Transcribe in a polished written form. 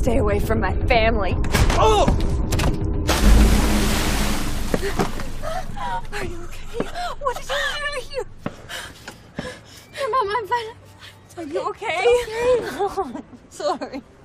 Stay away from my family. Oh! Are you okay? What did you do to you? Your mom, I'm fine. Are you okay? Okay. Sorry.